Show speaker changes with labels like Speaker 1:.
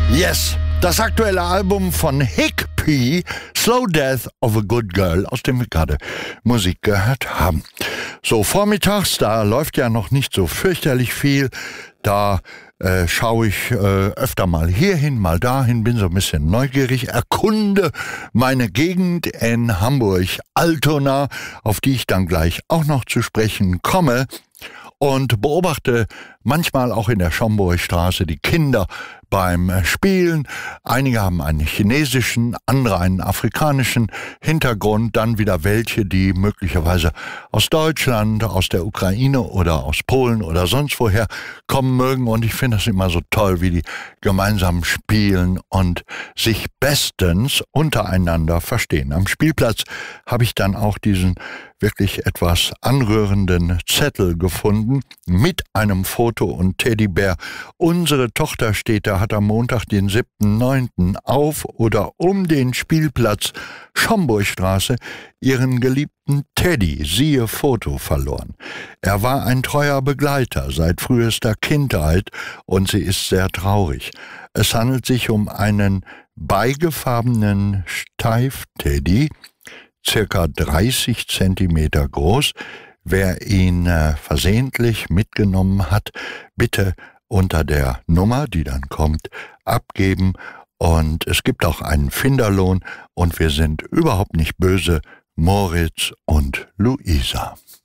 Speaker 1: Yes, das aktuelle Album von Hickpy, Slow Death of a Good Girl, aus dem wir gerade Musik gehört haben. So, vormittags, da läuft ja noch nicht so fürchterlich viel, da schaue ich öfter mal hierhin, mal dahin, bin so ein bisschen neugierig, erkunde meine Gegend in Hamburg-Altona, auf die ich dann gleich auch noch zu sprechen komme, und beobachte manchmal auch in der Schomburgstraße die Kinder beim Spielen. Einige haben einen chinesischen, andere einen afrikanischen Hintergrund, dann wieder welche, die möglicherweise aus Deutschland, aus der Ukraine oder aus Polen oder sonst woher kommen mögen. Und ich finde das immer so toll, wie die gemeinsam spielen und sich bestens untereinander verstehen. Am Spielplatz habe ich dann auch diesen wirklich etwas anrührenden Zettel gefunden mit einem Foto und Teddybär. Unsere Tochter steht da, hat am Montag, den 7.9. auf oder um den Spielplatz Schomburgstraße ihren geliebten Teddy, siehe Foto, verloren. Er war ein treuer Begleiter seit frühester Kindheit und sie ist sehr traurig. Es handelt sich um einen beigefarbenen Steifteddy, circa 30 Zentimeter groß. Wer ihn versehentlich mitgenommen hat, bitte unter der Nummer, die dann kommt, abgeben. Und es gibt auch einen Finderlohn und wir sind überhaupt nicht böse, Moritz und Luisa.